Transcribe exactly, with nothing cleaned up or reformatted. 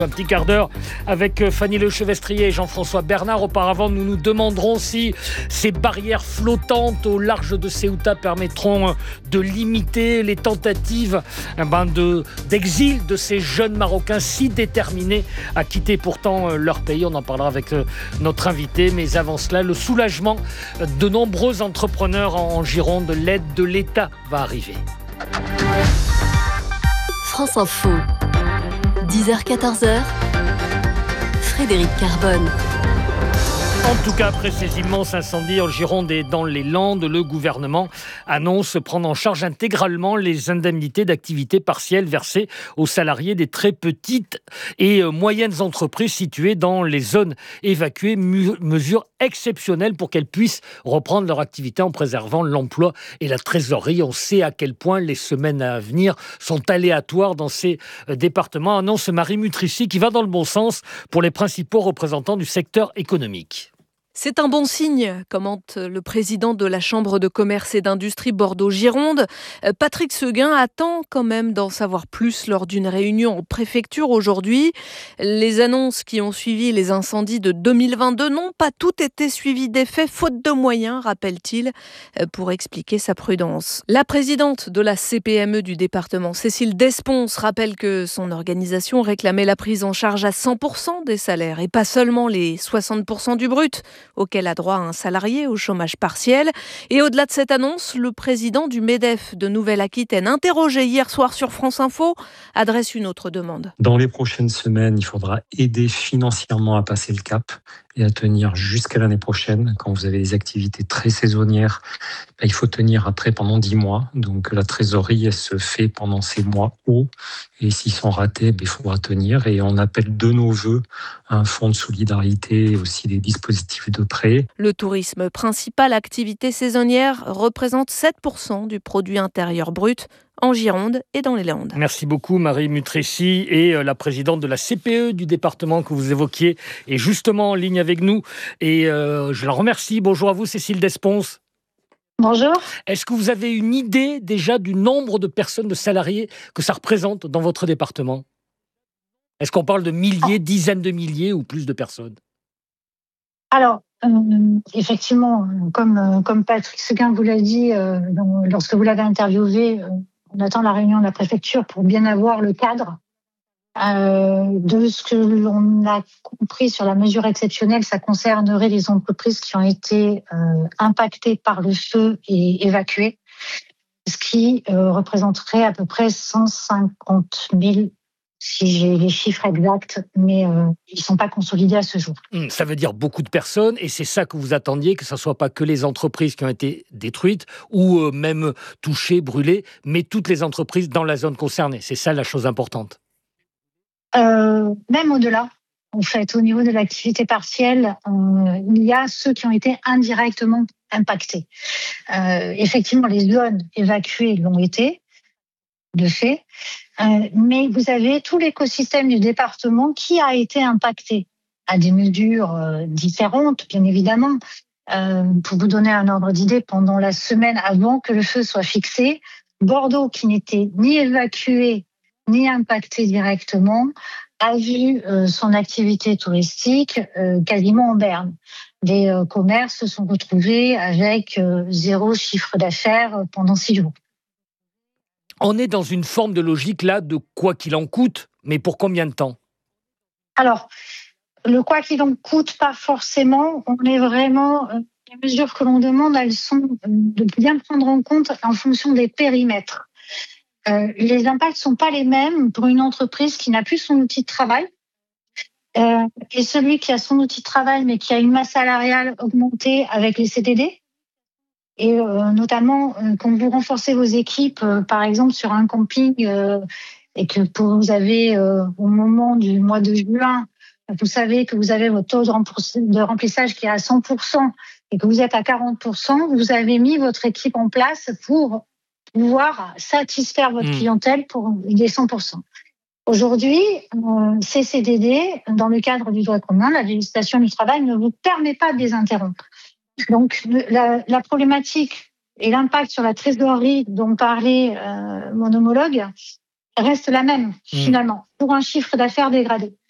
Un petit quart d'heure avec Fanny Lechevestrier et Jean-François Bernard. Auparavant, nous nous demanderons si ces barrières flottantes au large de Ceuta permettront de limiter les tentatives eh ben de, d'exil de ces jeunes Marocains si déterminés à quitter pourtant leur pays. On en parlera avec notre invité. Mais avant cela, le soulagement de nombreux entrepreneurs en Gironde. L'aide de l'État va arriver. France Info. dix heures quatorze heures, Frédéric Carbone. En tout cas, après ces immenses incendies en Gironde et dans les Landes, le gouvernement annonce prendre en charge intégralement les indemnités d'activité partielle versées aux salariés des très petites et moyennes entreprises situées dans les zones évacuées. Mesure exceptionnelle pour qu'elles puissent reprendre leur activité en préservant l'emploi et la trésorerie. On sait à quel point les semaines à venir sont aléatoires dans ces départements. Annonce Marie Mutrici qui va dans le bon sens pour les principaux représentants du secteur économique. C'est un bon signe, commente le président de la Chambre de commerce et d'industrie Bordeaux-Gironde. Patrick Seguin attend quand même d'en savoir plus lors d'une réunion en préfecture aujourd'hui. Les annonces qui ont suivi les incendies de deux mille vingt-deux n'ont pas toutes été suivies d'effet, faute de moyens, rappelle-t-il, pour expliquer sa prudence. La présidente de la C P M E du département, Cécile Desponce, rappelle que son organisation réclamait la prise en charge à cent pour cent des salaires et pas seulement les soixante pour cent du brut, auquel a droit un salarié au chômage partiel. Et au-delà de cette annonce, le président du MEDEF de Nouvelle-Aquitaine, interrogé hier soir sur France Info, adresse une autre demande. Dans les prochaines semaines, il faudra aider financièrement à passer le cap et à tenir jusqu'à l'année prochaine. Quand vous avez des activités très saisonnières, il faut tenir après pendant dix mois. Donc la trésorerie, elle se fait pendant ces mois hauts. Et s'ils sont ratés, il faudra tenir. Et on appelle de nos voeux un fonds de solidarité et aussi des dispositifs de prêt. Le tourisme, principale activité saisonnière, représente sept pour cent du produit intérieur brut en Gironde et dans les Landes. Merci beaucoup Marie Mutrici et euh, la présidente de la C P E du département que vous évoquiez est justement en ligne avec nous et euh, je la remercie. Bonjour à vous Cécile Desponce. Bonjour. Est-ce que vous avez une idée déjà du nombre de personnes, de salariés que ça représente dans votre département ? Est-ce qu'on parle de milliers, dizaines de milliers ou plus de personnes ? Alors, euh, effectivement, comme, euh, comme Patrick Seguin vous l'a dit, euh, dans, lorsque vous l'avez interviewé, euh, on attend la réunion de la préfecture pour bien avoir le cadre. Euh, de ce que l'on a compris sur la mesure exceptionnelle, ça concernerait les entreprises qui ont été euh, impactées par le feu et évacuées, ce qui euh, représenterait à peu près cent cinquante mille, si j'ai les chiffres exacts, mais euh, ils ne sont pas consolidés à ce jour. Ça veut dire beaucoup de personnes, et c'est ça que vous attendiez, que ce ne soit pas que les entreprises qui ont été détruites, ou euh, même touchées, brûlées, mais toutes les entreprises dans la zone concernée. C'est ça la chose importante. Euh, même au-delà, en fait, au niveau de l'activité partielle, euh, il y a ceux qui ont été indirectement impactés. Euh, effectivement, les zones évacuées l'ont été, de fait, euh, mais vous avez tout l'écosystème du département qui a été impacté à des mesures euh, différentes, bien évidemment. Euh, pour vous donner un ordre d'idée, pendant la semaine avant que le feu soit fixé, Bordeaux, qui n'était ni évacué ni impacté directement, a vu euh, son activité touristique euh, quasiment en berne. Les euh, commerces se sont retrouvés avec euh, zéro chiffre d'affaires pendant six jours. On est dans une forme de logique là de quoi qu'il en coûte, mais pour combien de temps ? Alors, le quoi qu'il en coûte, pas forcément. On est vraiment... Euh, les mesures que l'on demande, elles sont de bien prendre en compte en fonction des périmètres. Euh, les impacts sont pas les mêmes pour une entreprise qui n'a plus son outil de travail euh, et celui qui a son outil de travail mais qui a une masse salariale augmentée avec les C D D. Et euh, notamment, euh, quand vous renforcez vos équipes, euh, par exemple sur un camping, euh, et que pour, vous avez euh, au moment du mois de juin, vous savez que vous avez votre taux de remplissage qui est à cent pour cent et que vous êtes à quarante pour cent, vous avez mis votre équipe en place pour pouvoir satisfaire votre mmh. clientèle pour les cent pour cent. Aujourd'hui, euh, ces C D D, dans le cadre du droit commun, la législation du travail ne vous permet pas de les interrompre. Donc, la, la problématique et l'impact sur la trésorerie dont parlait euh, mon homologue reste la même, mmh. finalement, pour un chiffre d'affaires dégradé.